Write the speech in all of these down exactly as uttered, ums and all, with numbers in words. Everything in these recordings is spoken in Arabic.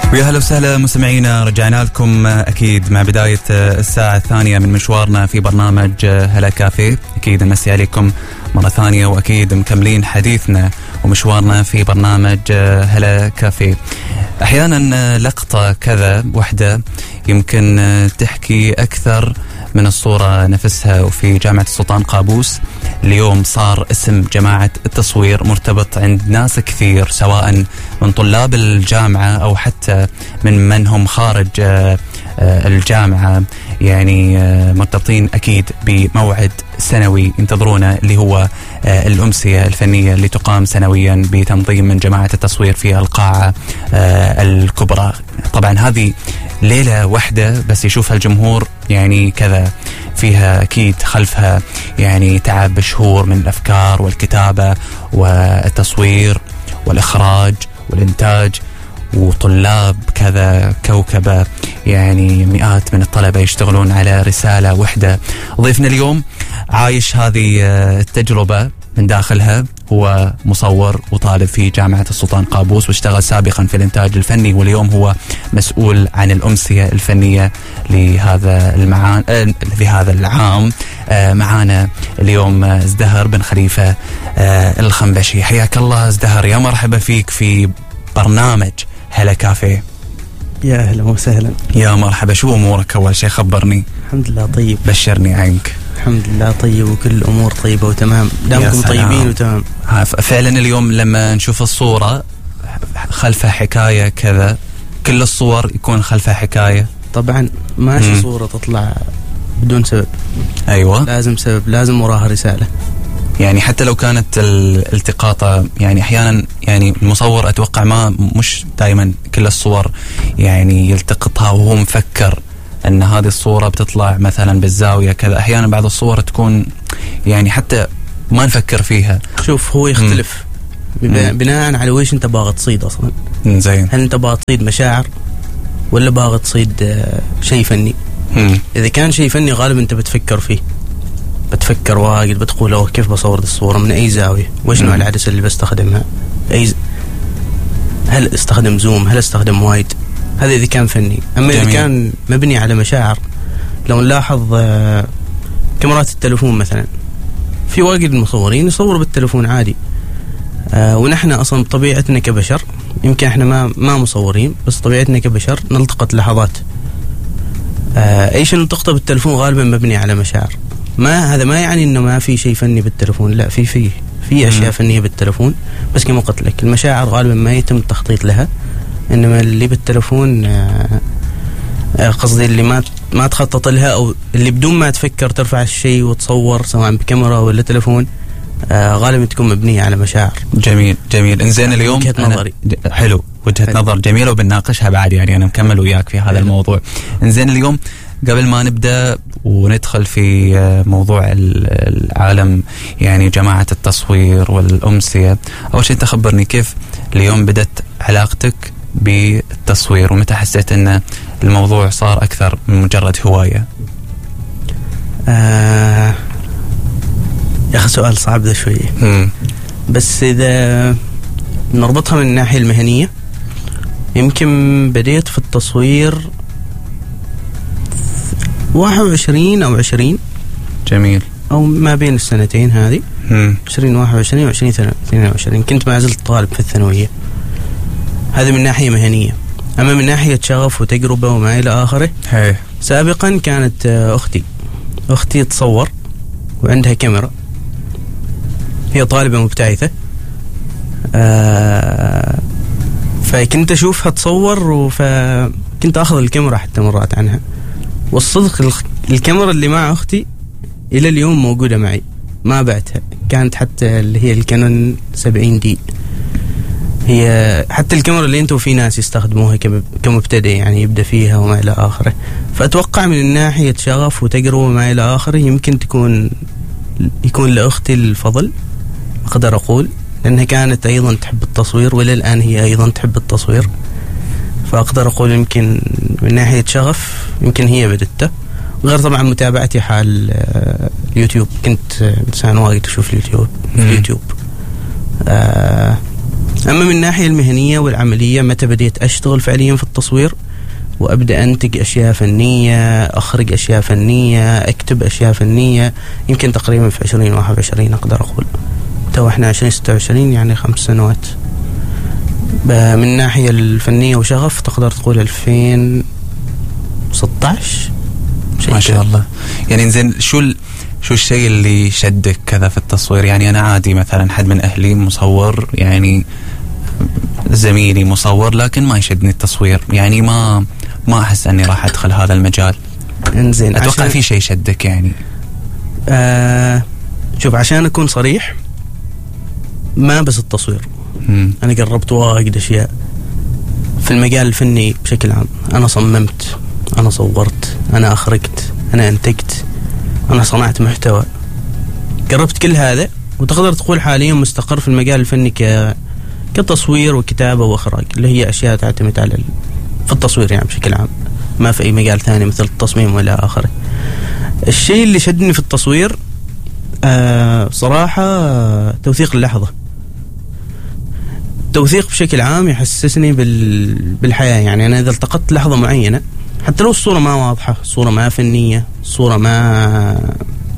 ويا هلا وسهلا مستمعينا، رجعنا لكم أكيد مع بداية الساعة الثانية من مشوارنا في برنامج هلا كافيه. أكيد نمسي عليكم مرة ثانية، وأكيد مكملين حديثنا ومشوارنا في برنامج هلا كافيه. أحيانا لقطة كذا وحدة يمكن تحكي أكثر من الصورة نفسها. وفي جامعة السلطان قابوس اليوم صار اسم جماعة التصوير مرتبط عند ناس كثير، سواء من طلاب الجامعة أو حتى من من هم خارج الجامعة، يعني مرتبطين أكيد بموعد سنوي ينتظرونه اللي هو الأمسية الفنية اللي تقام سنويا بتنظيم من جماعة التصوير في القاعة الكبرى. طبعا هذه ليلة واحدة بس يشوفها الجمهور، يعني كذا فيها أكيد خلفها يعني تعب شهور من الأفكار والكتابة والتصوير والإخراج والإنتاج، وطلاب كذا كوكبة، يعني مئات من الطلبة يشتغلون على رسالة واحدة. ضيفنا اليوم عايش هذه التجربة من داخلها، هو مصور وطالب في جامعة السلطان قابوس، واشتغل سابقا في الإنتاج الفني، واليوم هو مسؤول عن الأمسية الفنية لهذا المعان لهذا العام. معانا اليوم ازدهر بن خليفة الخنبشي. حياك الله ازدهر، يا مرحبا فيك في برنامج هلا كافيه. يا أهلا وسهلا. يا مرحبا، شو أمورك أول شيء؟ خبرني. الحمد لله طيب. بشرني عنك. الحمد لله طيب، وكل الأمور طيبة وتمام، دامكم طيبين وتمام. فعلا اليوم لما نشوف الصورة خلفها حكاية كذا، كل الصور يكون خلفها حكاية. طبعا ماشي مم. صورة تطلع بدون سبب. أيوة، لازم سبب، لازم وراها رسالة. يعني حتى لو كانت الالتقاطة، يعني أحيانا يعني المصور أتوقع ما مش دائما كل الصور يعني يلتقطها وهو مفكر أن هذه الصورة بتطلع مثلا بالزاوية كذا. أحيانا بعض الصور تكون يعني حتى ما نفكر فيها. شوف، هو يختلف مم. بناء على ويش أنت باغي تصيد أصلا. زين، هل أنت باغي تصيد مشاعر ولا باغي تصيد شيء فني؟ مم. إذا كان شيء فني غالبا أنت بتفكر فيه، بتفكر واجد، بتقول أوه كيف بصور الصورة، من أي زاوية، وش نوع العدسة اللي بستخدمها، أي ز... هل استخدم زوم، هل استخدم وايد. هذا إذا كان فني. أما جميل. إذا كان مبني على مشاعر، لو نلاحظ آه كاميرات التلفون مثلا، في واجد المصورين يصوروا بالتلفون عادي، آه ونحن أصلا بطبيعتنا كبشر، يمكن إحنا ما ما مصورين، بس طبيعتنا كبشر نلتقط لحظات. آه أي شيء نلتقطه بالتلفون غالبا مبني على مشاعر. ما هذا ما يعني إنه ما في شيء فني بالتلفون، لا، في في في أشياء مم. فنية بالتلفون، بس كما قلت لك المشاعر غالبا ما يتم التخطيط لها. إنما اللي بالتلفون قصدي اللي ما ما تخطط لها، أو اللي بدون ما تفكر ترفع الشيء وتصور سواء بكاميرا ولا تلفون، غالبا تكون مبنية على مشاعر. جميل جميل. إنزين اليوم وجهة نظري. حلو، وجهة حلو. نظر جميلة، وبنناقشها بعد، يعني أنا مكمل وياك في هذا حلو. الموضوع. إنزين اليوم قبل ما نبدأ وندخل في موضوع العالم، يعني جماعة التصوير والأمسية، أول شيء تخبرني كيف اليوم بدت علاقتك بالتصوير، ومتى حسيت أن الموضوع صار أكثر من مجرد هواية؟ آه يا أخي سؤال صعب ذا شوية. مم. بس إذا نربطها من الناحية المهنية، يمكن بديت في التصوير واحد وعشرين أو عشرين. جميل. أو ما بين السنتين هذه، عشرين واحد وعشرين وعشرين اثنين وعشرين، كنت ما زلت طالب في الثانوية. هذا من ناحية مهنية. أما من ناحية شغف وتجربة وما إلى آخره، هي. سابقا كانت أختي أختي تصور وعندها كاميرا، هي طالبة مبتعثة، آه فكنت أشوفها تصور، فكنت أخذ الكاميرا حتى مرات عنها. والصدق الكاميرا اللي مع أختي إلى اليوم موجودة معي، ما بعتها. كانت حتى اللي هي الكانون سبعين دي، هي حتى الكاميرا اللي انتوا في ناس يستخدموها كمبتدئ، يعني يبدأ فيها وما إلى آخره. فأتوقع من الناحية شغف وتجربة وما إلى آخره، يمكن تكون يكون لأختي الفضل، أقدر أقول، لأنها كانت أيضا تحب التصوير، وإلى الآن هي أيضا تحب التصوير. فأقدر أقول يمكن من ناحية شغف يمكن هي بدته، غير طبعا متابعتي حال اليوتيوب. كنت إنسان وايد أشوف اليوتيوب اليوتيوب آه أما من الناحية المهنية والعملية، متى بديت أشتغل فعليا في التصوير وأبدأ أنتج أشياء فنية، أخرج أشياء فنية، أكتب أشياء فنية، يمكن تقريبا في عشرين واحد وعشرين أقدر أقول. تو إحنا عشرين ستة وعشرين، يعني خمس سنوات. من الناحية الفنية وشغف تقدر تقول ألفين وستة عشر. ما شاء الله. يعني زين، شو ال... شو الشيء اللي شدك كذا في التصوير؟ يعني أنا عادي مثلا حد من أهلي مصور، يعني زميلي مصور، لكن ما يشدني التصوير، يعني ما ما أحس أني راح أدخل هذا المجال. إنزين، أتوقع في شيء شدك يعني. آه شوف، عشان أكون صريح، ما بس التصوير. مم. أنا قربت وايد أشياء في المجال الفني بشكل عام. أنا صممت، أنا صورت، أنا أخرجت، أنا أنتجت، أنا صنعت محتوى. قربت كل هذا، وتقدر تقول حاليا مستقر في المجال الفني ك كتصوير وكتابة وإخراج، اللي هي أشياء تعتمد على ال... في التصوير يعني بشكل عام، ما في أي مجال ثاني مثل التصميم ولا آخره. الشيء اللي شدني في التصوير آه صراحة آه توثيق اللحظة. التوثيق بشكل عام يحسسني بال... بالحياة. يعني أنا إذا التقطت لحظة معينة، حتى لو الصورة ما واضحة، الصورة ما فنية، الصورة ما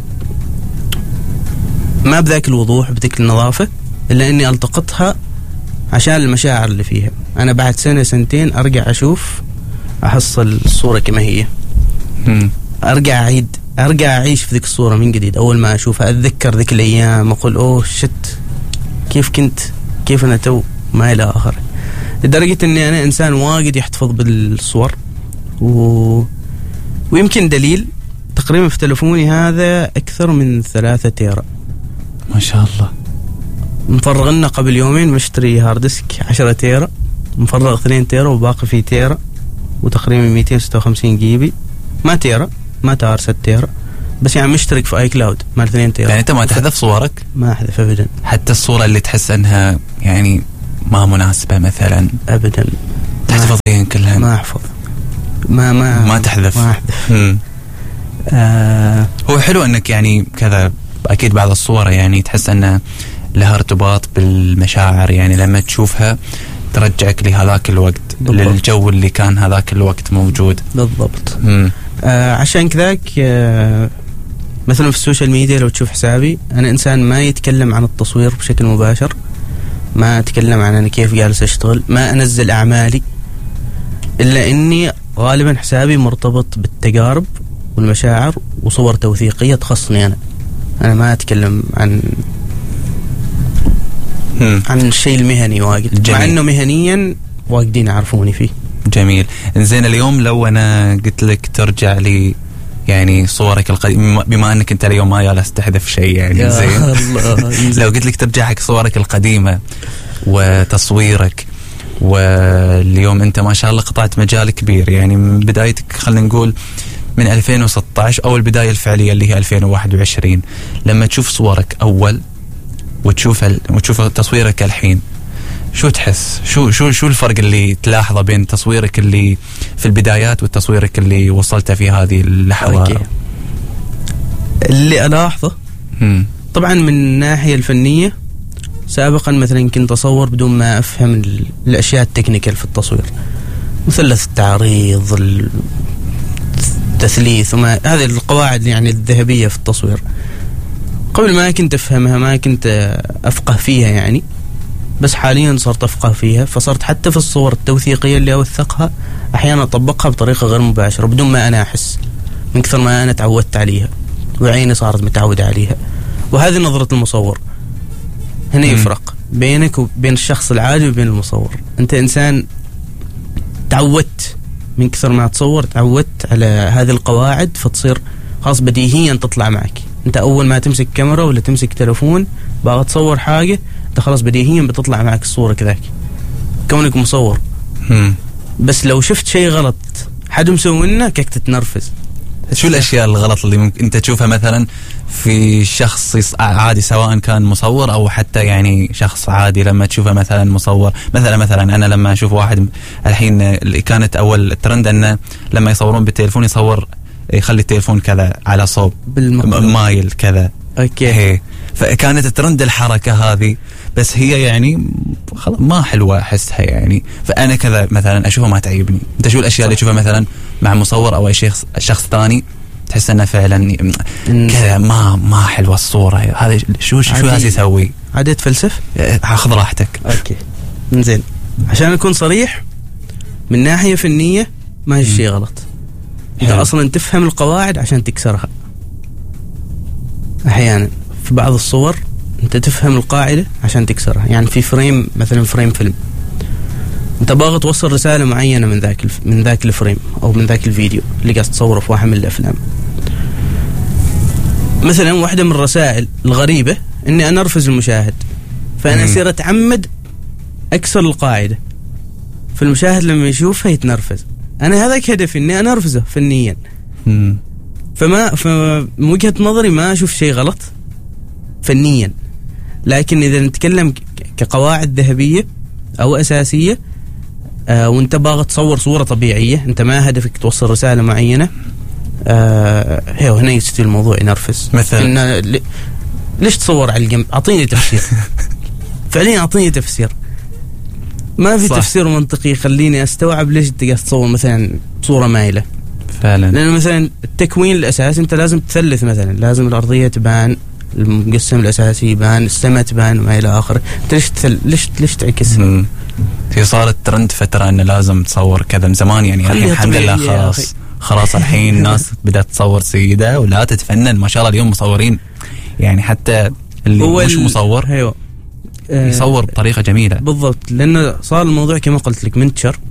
ما بذاك الوضوح، بذاك النظافة، إلا إني ألتقطها عشان المشاعر اللي فيها. أنا بعد سنة سنتين أرجع أشوف، أحصل الصورة كما هي. مم. أرجع أعيد، أرجع أعيش في ذيك الصورة من جديد. أول ما أشوفها أتذكر ذيك الأيام، أقول أوه شت، كيف كنت، كيف أنا تو، ما إلى آخر. لدرجة أني أنا إنسان واجد يحتفظ بالصور، و... ويمكن دليل تقريبا في تلفوني هذا أكثر من ثلاثة تيرا. ما شاء الله. مفرغ لنا قبل يومين مشتري هارد ديسك عشرة تيرا، مفرغ اثنين تيرا وباقي فيه تيرا، وتقريبا مئتين وستة وخمسين جيبي. ما تيرا، ما تار ست تيرا، بس يعني مشترك في اي كلاود مع اثنين تيرا. يعني انت ما تحذف صورك؟ ما احذف ابدا، حتى الصورة اللي تحس انها يعني ما مناسبة مثلا ابدا تحتفظين كلها؟ ما احفظ، ما ما ما تحذف. ما احذف. آه هو حلو انك يعني كذا. اكيد بعض الصور يعني تحس انه لها ارتباط بالمشاعر، يعني لما تشوفها ترجعك لهذاك الوقت، بالضبط، للجو اللي كان هذاك الوقت موجود. بالضبط. آه عشان كذاك آه مثلا في السوشيال ميديا لو تشوف حسابي، أنا إنسان ما يتكلم عن التصوير بشكل مباشر، ما أتكلم عن أنا كيف جالس أشتغل، ما أنزل أعمالي، إلا إني غالبا حسابي مرتبط بالتجارب والمشاعر وصور توثيقية تخصني أنا. أنا ما أتكلم عن هم. عن الشيء المهني واجد، جميل. مع أنه مهنيا واجدين يعرفوني فيه. جميل. إنزين، اليوم لو أنا قلت لك ترجع لي يعني صورك القديمة، بما أنك أنت اليوم ما جالس تحذف شيء يعني، زين لو قلت لك ترجع حق صورك القديمة وتصويرك، واليوم أنت ما شاء الله قطعت مجال كبير، يعني من بدايتك خلينا نقول من ألفين وستة عشر أو البداية الفعلية اللي هي ألفين وواحد وعشرين، لما تشوف صورك أول وتشوف ال... وتشوف تصويرك الحين، شو تحس؟ شو شو شو الفرق اللي تلاحظه بين تصويرك اللي في البدايات وتصويرك اللي وصلت في هذه اللحظة؟ أوكي. اللي ألاحظه مم. طبعا من الناحية الفنية، سابقا مثلا كنت أصور بدون ما أفهم الأشياء التكنيكال في التصوير، مثلث التعريض، التثليث، وما هذه القواعد يعني الذهبية في التصوير. قبل ما كنت أفهمها، ما كنت أفقه فيها يعني، بس حاليا صرت أفقه فيها، فصرت حتى في الصور التوثيقية اللي أوثقها أحيانا أطبقها بطريقة غير مباشرة بدون ما أنا أحس، من كثر ما أنا تعودت عليها وعيني صارت متعودة عليها. وهذه نظرة المصور. هنا يفرق بينك وبين الشخص العادي وبين المصور. أنت إنسان تعودت من كثر ما تصور، تعودت على هذه القواعد، فتصير خاص بديهيا تطلع معك. أنت أول ما تمسك كاميرا ولا تمسك تلفون باغي تصور حاجة، أنت خلاص بديهيا بتطلع معك الصورة كذاك كونك مصور. مم. بس لو شفت شيء غلط حد مسوينه كيك تتنرفز. شو الأشياء الغلط اللي ممكن أنت تشوفها مثلا في شخص عادي، سواء كان مصور أو حتى يعني شخص عادي، لما تشوفه مثلا مصور؟ مثلا مثلا أنا لما أشوف واحد الحين، اللي كانت أول الترند أنه لما يصورون بالتليفون يصور يخلي التليفون كذا على صوب مايل كذا. أوكي. هي. فكانت الترند الحركة هذه، بس هي يعني خلاص ما حلوة أحسها يعني. فأنا كذا مثلا أشوفها ما تعيبني. أنت شو الأشياء اللي تشوفها مثلا مع مصور أو أي شخص شخص ثاني تحس أنه فعلا كذا ما ما حلوة الصورة هذا؟ شو شو هذا يسوي؟ عادي تفلسف؟ أخذ راحتك. أوكي إنزين، عشان أكون صريح من ناحية فنية ما هي شيء غلط. أنت أصلا تفهم القواعد عشان تكسرها. أحيانا في بعض الصور أنت تفهم القاعدة عشان تكسرها. يعني في فريم مثلا فريم فيلم أنت باغي توصل رسالة معينة من ذاك الف... من ذاك الفريم أو من ذاك الفيديو اللي قاعد تصوره في واحد من الأفلام. مثلا واحدة من الرسائل الغريبة إني أنا أرفز المشاهد، فأنا أصير أتعمد أكسر القاعدة، فالمشاهد لما يشوفها يتنرفز. أنا هذاك هدفي إني أنا أرفزه فنيا. مم. فما فمن وجهة نظري ما أشوف شيء غلط فنيا. لكن إذا نتكلم كقواعد ذهبية أو أساسية آه وانت باغي تصور صورة طبيعية، انت ما هدفك توصل رسالة معينة، آه هي هنا يستوي الموضوع ينرفز. مثلا لي ليش تصور على الجنب؟ أعطيني تفسير. فعليا أعطيني تفسير. ما في صح. تفسير منطقي خليني أستوعب ليش انت قاعد تصور مثلا صورة مايلة فعلا. لأنه مثلا التكوين الأساسي انت لازم تثلث، مثلا لازم الأرضية تبان، المقسم الأساسي يبان، السماء تبان وما إلى آخره. انت ليش تثل... ليش ليش تعكس؟ هي صارت ترند فترة أنه لازم تصور كذا من زمان يعني. الحين الحمد لله خلاص خلاص الحين الناس بدأت تصور سيدة ولا تتفنن. ما شاء الله اليوم مصورين يعني حتى اللي مش مصور هيو. يصور بطريقة جميلة. بالضبط، لأنه صار الموضوع كما قلت لك منتشر،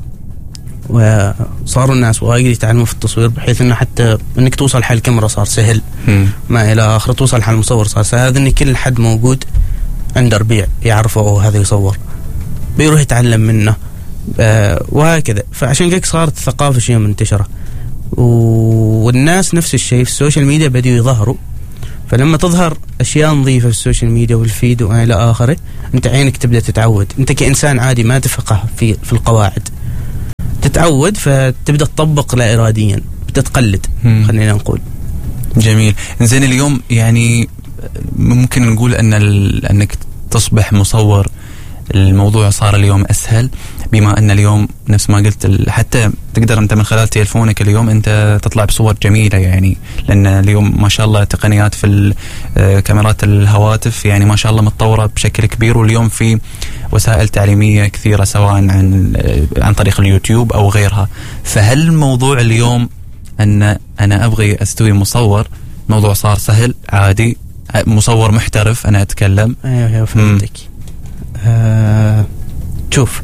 وصاروا الناس وايد يتعلموا في التصوير بحيث انه حتى انك توصل حال الكاميرا صار سهل م. ما الى اخره، توصل حال المصور صار سهل. هذا ان كل حد موجود عنده ربيع يعرفه او هذا يصور بيروح يتعلم منه آه وهكذا. فعشان كذا صارت الثقافه شيء منتشره، والناس نفس الشيء في السوشيال ميديا بدأوا يظهروا. فلما تظهر اشياء نظيفه في السوشيال ميديا والفيد وما الى اخره، انت عينك تبدا تتعود. انت كانسان عادي ما تفقه في في القواعد، تتعود فتبدأ تطبق لا إراديا، بتتقلد خلينا نقول. جميل. إنزين اليوم يعني ممكن نقول أن أنك تصبح مصور الموضوع صار اليوم أسهل، بما أن اليوم نفس ما قلت حتى تقدر أنت من خلال تليفونك اليوم أنت تطلع بصور جميلة يعني. لأن اليوم ما شاء الله تقنيات في كاميرات الهواتف يعني ما شاء الله متطورة بشكل كبير، واليوم في وسائل تعليمية كثيرة سواء عن عن طريق اليوتيوب أو غيرها. فهل الموضوع اليوم أن أنا أبغي أستوي مصور، موضوع صار سهل عادي، مصور محترف أنا أتكلم؟ أيوه أيوه فهمتك. آه شوف،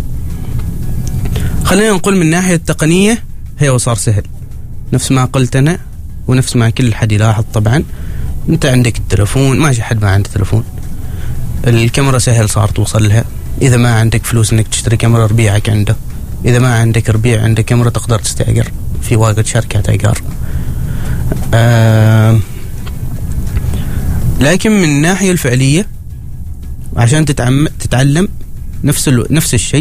خلينا نقول من ناحية التقنية هي وصار سهل نفس ما قلت أنا ونفس ما كل حد يلاحظ. طبعا أنت عندك التلفون، ماشي حد ما عنده تلفون، الكاميرا سهل صار توصل لها. إذا ما عندك فلوس إنك تشتري كاميرا ربيعك عنده، إذا ما عندك ربيع عندك كاميرا تقدر تستأجر في واجد شركات إيجار. آه لكن من الناحية الفعلية عشان تتعم تتعلم نفس ال... نفس الشيء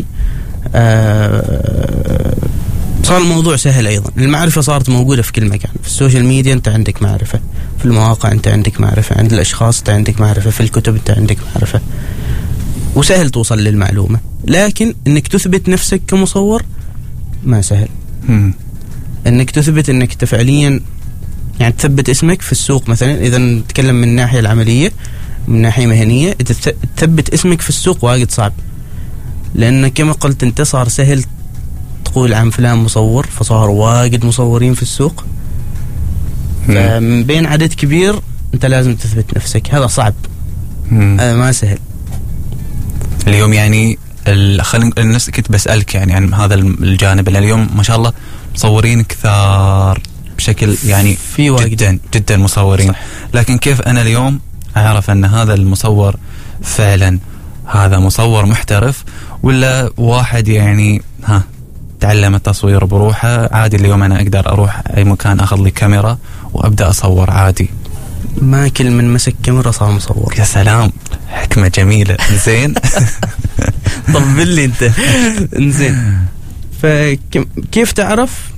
آه... صار الموضوع سهل أيضا. المعرفة صارت موجودة في كل مكان. في السوشيال ميديا أنت عندك معرفة، في المواقع أنت عندك معرفة، عند الأشخاص أنت عندك معرفة، في الكتب أنت عندك معرفة، وسهل توصل للمعلومة. لكن إنك تثبت نفسك كمصور ما سهل. م. إنك تثبت إنك أنت فعليا يعني تثبت اسمك في السوق مثلا. إذا نتكلم من الناحية العملية من ناحية مهنية، تثبت اسمك في السوق واجد صعب، لأن كما قلت أنت صار سهل تقول عن فلان مصور، فصار واجد مصورين في السوق. فمن بين عدد كبير أنت لازم تثبت نفسك، هذا صعب. مم. هذا ما سهل اليوم يعني. خلينا الناس كنت بسألك يعني عن هذا الجانب. اليوم ما شاء الله مصورين كثار بشكل يعني في جدا جدا مصورين. صح. لكن كيف أنا اليوم أعرف أن هذا المصور فعلا هذا مصور محترف، ولا واحد يعني ها تعلم التصوير بروحه عادي؟ اليوم أنا أقدر أروح أي مكان أخذ لي كاميرا وأبدأ أصور عادي. ما كل من مسك كاميرا صار مصور. يا سلام، حكمة جميلة. زين. طب لي أنت. إنزين، فكيف تعرف؟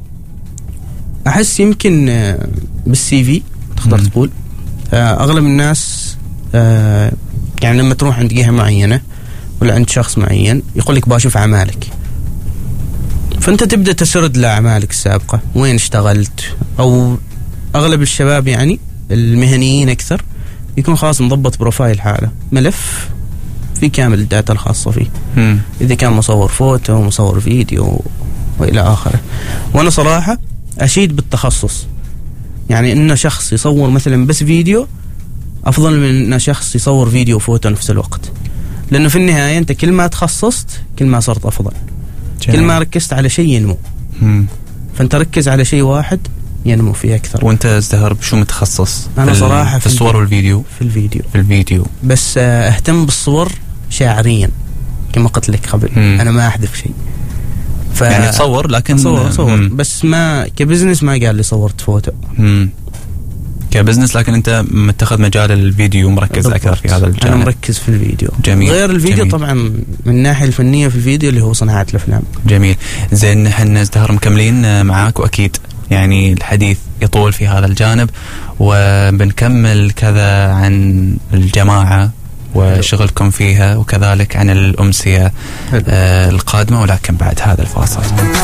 أحس يمكن بالسي في تقدر تقول. أغلب الناس يعني لما تروح عند جهة معينة ولا عند شخص معين يقول لك باشوف أعمالك، فأنت تبدأ تسرد لأعمالك السابقة، وين اشتغلت. أو أغلب الشباب يعني المهنيين أكثر يكون خلاص مضبط بروفايل حاله، ملف في كامل الداتا الخاصة فيه. م. إذا كان مصور فوتو مصور فيديو وإلى آخره. وأنا صراحة أشيد بالتخصص، يعني إنه شخص يصور مثلا بس فيديو أفضل من إنه شخص يصور فيديو وفوتو نفس الوقت، لأنه في النهاية أنت كل ما تخصصت كل ما صرت أفضل. جميل. كل ما ركزت على شيء ينمو. م. فأنت ركز على شيء واحد ينمو فيه أكثر. وأنت ازدهر بشو متخصص؟ أنا صراحة في الصور والفيديو. في الفيديو في الفيديو بس أهتم بالصور شاعريا كما قلت لك قبل. م. أنا ما أحذف شيء. ف... يعني تصور لكن صور صور م. بس ما كبزنس ما قال لي صورت فوتو. م. كبزنس لكن أنت متخذ مجال الفيديو ومركز أكثر في هذا الجانب. أنا مركز في الفيديو. جميل. غير الفيديو جميل. طبعا من الناحية الفنية في الفيديو اللي هو صناعة الأفلام. جميل. زين نحن ازدهر مكملين معاك، وأكيد يعني الحديث يطول في هذا الجانب، وبنكمل كذا عن الجماعة وشغلكم فيها، وكذلك عن الأمسية آه القادمة، ولكن بعد هذا الفاصل.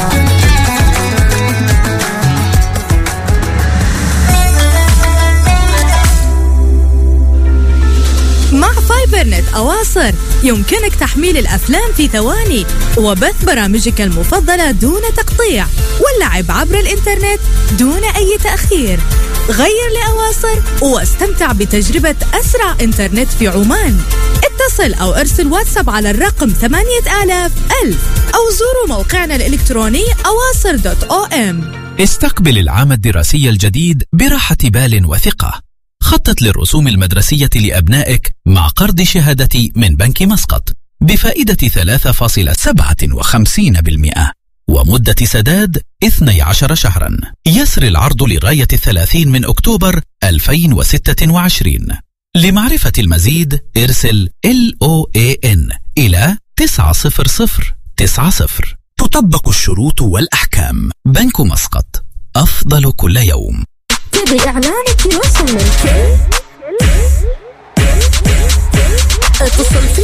مع فايبرنت أواصر يمكنك تحميل الأفلام في ثواني وبث برامجك المفضلة دون تقطيع، واللعب عبر الإنترنت دون أي تأخير. غير لأواصر واستمتع بتجربة أسرع إنترنت في عمان. اتصل أو ارسل واتساب على الرقم ثمانية آلاف ألف أو زوروا موقعنا الإلكتروني أواصر دوت أو إم. استقبل العام الدراسي الجديد براحة بال وثقة. خطط للرسوم المدرسية لأبنائك مع قرض شهادتي من بنك مسقط بفائدة ثلاثة فاصلة سبعة وخمسين بالمئة ومدة سداد اثني عشر شهرا. يسر العرض لغاية الثلاثين من أكتوبر ألفين وستة وعشرين. لمعرفة المزيد ارسل إل أو إيه إن إلى تسعة صفر صفر تسعة صفر. تطبق الشروط والأحكام. بنك مسقط، أفضل كل يوم. تبي إعلانك يوصل للكل؟ اتصل في